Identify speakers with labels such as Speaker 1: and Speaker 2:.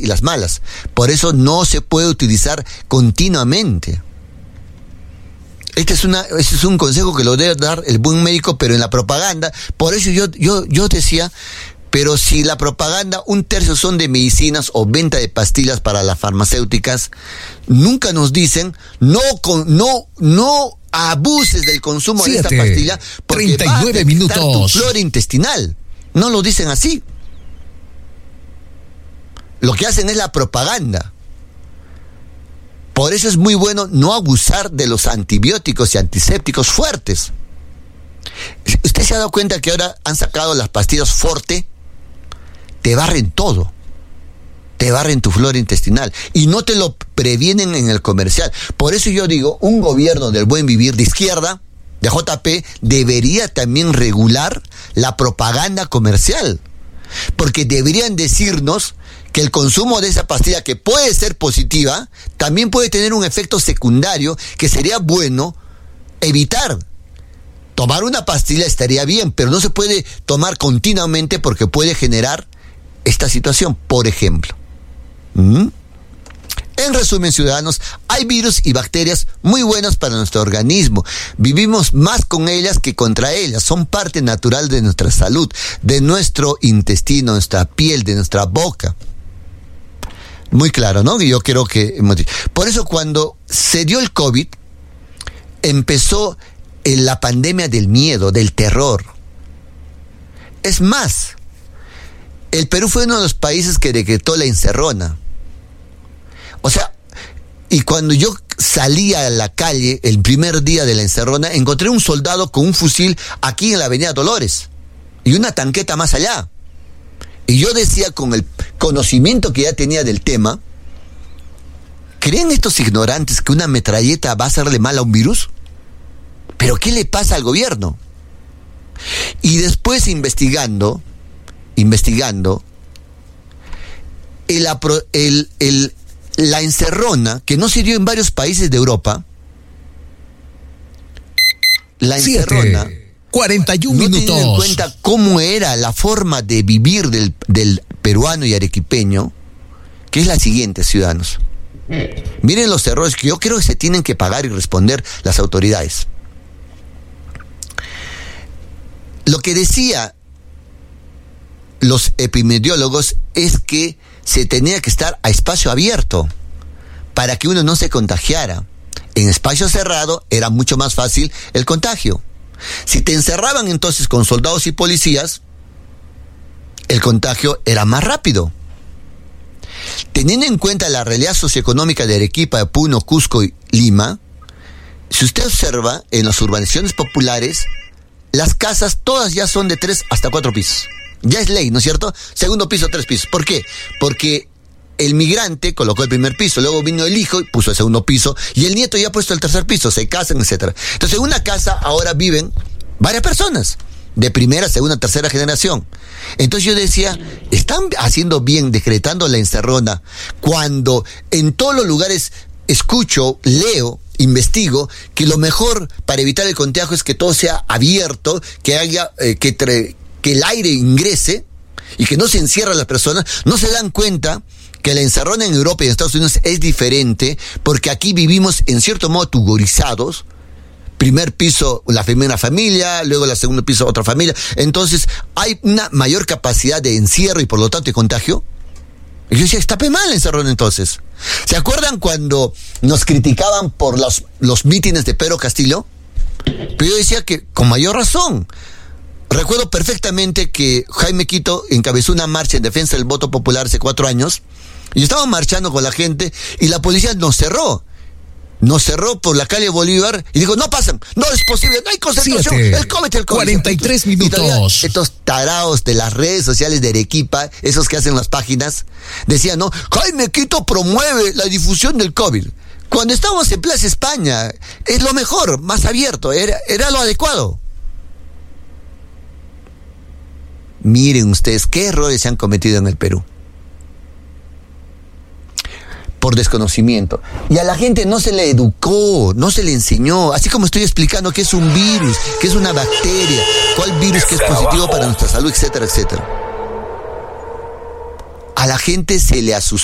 Speaker 1: y las malas. Por eso no se puede utilizar continuamente. Este es un consejo que lo debe dar el buen médico, pero en la propaganda. Por eso yo decía, pero si la propaganda, 1/3 son de medicinas o venta de pastillas para las farmacéuticas, nunca nos dicen, no abuses del consumo de esta pastilla, porque
Speaker 2: 39
Speaker 1: va a afectar
Speaker 2: minutos.
Speaker 1: tu flora intestinal. No lo dicen así. Lo que hacen es la propaganda. Por eso es muy bueno no abusar de los antibióticos y antisépticos fuertes. ¿Usted se ha dado cuenta que ahora han sacado las pastillas Forte? Te barren todo. Te barren tu flora intestinal. Y no te lo previenen en el comercial. Por eso yo digo, un gobierno del buen vivir de izquierda, de JP, debería también regular la propaganda comercial. Porque deberían decirnos que el consumo de esa pastilla, que puede ser positiva, también puede tener un efecto secundario que sería bueno evitar. Tomar una pastilla estaría bien, pero no se puede tomar continuamente porque puede generar esta situación. Por ejemplo, en resumen, ciudadanos, hay virus y bacterias muy buenas para nuestro organismo. Vivimos más con ellas que contra ellas. Son parte natural de nuestra salud, de nuestro intestino, nuestra piel, de nuestra boca. Muy claro, ¿no? Yo creo que... Por eso cuando se dio el COVID, empezó la pandemia del miedo, del terror. Es más, el Perú fue uno de los países que decretó la encerrona. O sea, y cuando yo salí a la calle el primer día de la encerrona, encontré un soldado con un fusil aquí en la avenida Dolores y una tanqueta más allá. Y yo decía, con el conocimiento que ya tenía del tema, ¿creen estos ignorantes que una metralleta va a hacerle mal a un virus? ¿Pero qué le pasa al gobierno? Y después investigando, la encerrona, que no se dio en varios países de Europa, la encerrona...
Speaker 2: 41
Speaker 1: no
Speaker 2: minutos.
Speaker 1: Teniendo en cuenta cómo era la forma de vivir del peruano y arequipeño, que es la siguiente, ciudadanos. Miren los errores que yo creo que se tienen que pagar y responder las autoridades. Lo que decía los epidemiólogos es que se tenía que estar a espacio abierto para que uno no se contagiara. En espacio cerrado era mucho más fácil el contagio. Si te encerraban entonces con soldados y policías, el contagio era más rápido. Teniendo en cuenta la realidad socioeconómica de Arequipa, Puno, Cusco y Lima, si usted observa en las urbanizaciones populares, las casas todas ya son de 3 hasta 4 pisos. Ya es ley, ¿no es cierto? Segundo piso, 3 pisos. ¿Por qué? Porque el migrante colocó el primer piso, luego vino el hijo y puso el segundo piso, y el nieto ya ha puesto el tercer piso, se casan, etcétera. Entonces, en una casa ahora viven varias personas, de primera, segunda, tercera generación. Entonces yo decía, ¿están haciendo bien decretando la encerrona cuando en todos los lugares escucho, leo, investigo que lo mejor para evitar el contagio es que todo sea abierto, que haya que el aire ingrese y que no se encierren las personas? No se dan cuenta que la encerrona en Europa y en Estados Unidos es diferente, porque aquí vivimos en cierto modo tugorizados. Primer piso la primera familia, luego el segundo piso otra familia. Entonces hay una mayor capacidad de encierro y por lo tanto de contagio. Y yo decía, está mal la encerrona entonces. ¿Se acuerdan cuando nos criticaban por los mítines de Pedro Castillo? Pero yo decía que con mayor razón. Recuerdo perfectamente que Jaime Quito encabezó una marcha en defensa del voto popular hace 4 años, y estábamos marchando con la gente y la policía nos cerró por la calle Bolívar y dijo, no pasan, no es posible, no hay concentración, el COVID.
Speaker 2: 43 minutos.
Speaker 1: Estos tarados de las redes sociales de Arequipa, esos que hacen las páginas, decían, no, Jaime Quito promueve la difusión del COVID. Cuando estábamos en Plaza España, es lo mejor, más abierto, era lo adecuado. Miren ustedes qué errores se han cometido en el Perú. Por desconocimiento. Y a la gente no se le educó, no se le enseñó, así como estoy explicando qué es un virus, qué es una bacteria, cuál virus que es positivo para nuestra salud, etcétera, etcétera. A la gente se le asustó.